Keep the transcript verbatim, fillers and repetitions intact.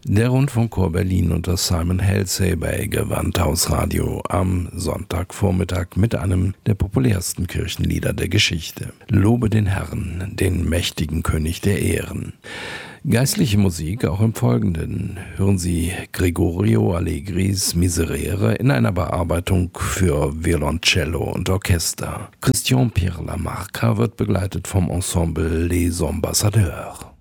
Der Rundfunkchor Berlin und das Simon Halsey Gewandhausradio am Sonntagvormittag mit einem der populärsten Kirchenlieder der Geschichte. Lobe den Herrn, den mächtigen König der Ehren. Geistliche Musik auch im Folgenden. Hören Sie Gregorio Allegris Miserere in einer Bearbeitung für Violoncello und Orchester. Christian Pierre Lamarca wird begleitet vom Ensemble Les Ambassadeurs.